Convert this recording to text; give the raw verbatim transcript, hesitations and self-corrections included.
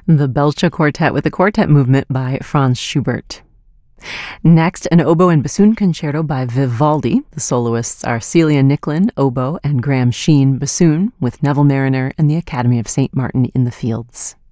The Belcher Quartet with a quartet movement by Franz Schubert. Next, an oboe and bassoon concerto by Vivaldi. The soloists are Celia Nicklin, oboe, and Graham Sheen, bassoon, with Neville Marriner and the Academy of Saint Martin in the Fields.